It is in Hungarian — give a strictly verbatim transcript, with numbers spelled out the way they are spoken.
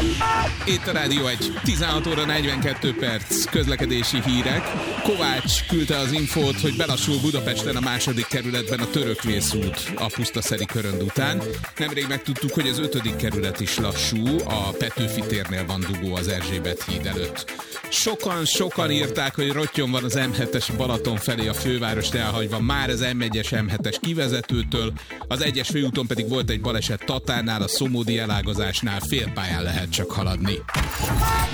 Itt a Rádió egy, tizenhat óra negyvenkettő perc, közlekedési hírek. Kovács küldte az infót, hogy belassul Budapesten a második kerületben a Törökvészút a Pusztaszeri körönd után. Nemrég megtudtuk, hogy az ötödik kerület is lassú, a Petőfi térnél van dugó az Erzsébet híd előtt. Sokan, sokan írták, hogy rottyon van az em hetes Balaton felé a fővárost elhagyva már az em egyes em hetes kivezetőtől, az egyes főúton pedig volt egy baleset Tatárnál, a Szomódi elágazásnál félpályán lehet csak haladni.